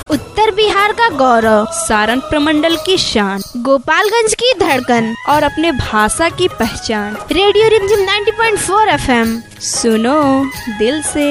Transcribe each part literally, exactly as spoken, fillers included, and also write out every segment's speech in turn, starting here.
उत्तर बिहार का गौरव, सारण प्रमंडल की शान, गोपालगंज की धड़कन और अपने भाषा की पहचान। रेडियो रिमझिम नब्बे पॉइंट चार एफएम, सुनो दिल से।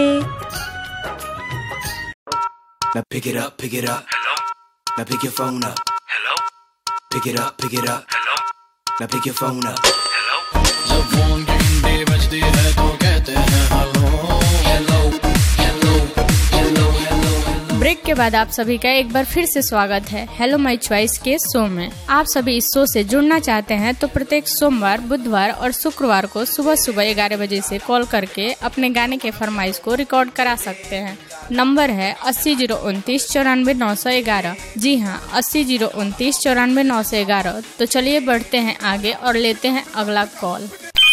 Now pick it up, pick it up. Hello. Now pick your phone up. Hello. Pick it up, pick it up. Hello. Now pick your phone up. Hello. जब फोन की घंटी बजती है तो कहते हैं hello hello hello hello hello. Break के बाद आप सभी का एक बार फिर से स्वागत है हेलो माय चॉइस के शो में। आप सभी इस शो से जुड़ना चाहते हैं तो प्रत्येक सोमवार, बुधवार और शुक्रवार को सुबह सुबह ग्यारह बजे से कॉल करके अपने गाने के फरमाइश को रिकॉर्ड करा सकते हैं। नंबर है अस्सी जीरो उनतीस चौरानवे नौ सौ ग्यारह। जी हाँ, अस्सी जीरो उनतीस चौरानवे नौ सौ ग्यारह। तो चलिए बढ़ते हैं आगे और लेते हैं अगला कॉल।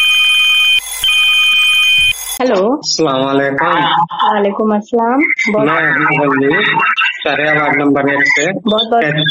हेलो, अस्सलाम वालेकुम। वालेकुम अस्सलाम। बहुत मैं शरियाबाद नंबर एक से बहुत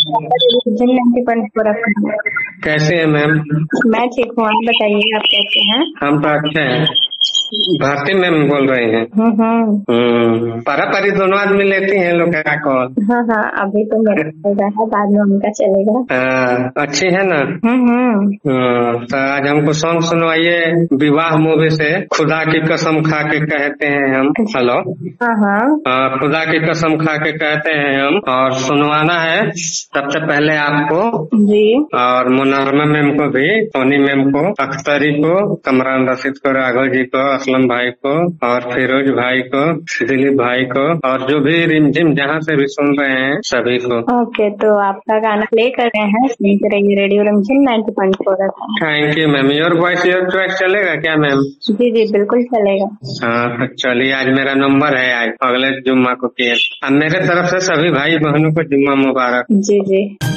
बहुत कैसे हैं मैम? मैं ठीक हूँ, आप बताइए आप कैसे हैं? हम तो अच्छे हैं। भारती मैम बोल रही हैं? हम्म हम्म पारा पारी दोनों आदमी लेती हैं लोग का कॉल। हाँ हाँ, अभी तो मेरा चलेगा है, बाद में उनका चलेगा। हाँ, अच्छी है ना? हम्म हम्म तो आज हमको सॉन्ग सुनवाइए विवाह मूवी से, खुदा की कसम खा के कहते हैं हम। हेलो। हाँ हाँ, खुदा की कसम खा के कहते हैं हम, और सुनवाना है सबसे पहले आपको जी, और मुनरमा मैम को भी, सोनी मैम को, अख्तरी को, कमरान रशीद को, राघव जी को, असलम भाई को और फिरोज भाई को, दिलीप भाई को, और जो भी रिमझिम जहाँ से भी सुन रहे हैं सभी को। ओके, तो आपका गाना प्ले कर रहे हैं, सुनते रहिए रेडियो रिमझिम नब्बे पॉइंट चार। Thank you ma'am. Your voice your choice चलेगा क्या मैम? जी जी बिल्कुल चलेगा। हाँ तो चलिए, आज मेरा नंबर है, आज अगले जुम्मा को किए। अब मेरे तरफ से सभी भाई बहनों को जुम्मा मुबारक। जी जी।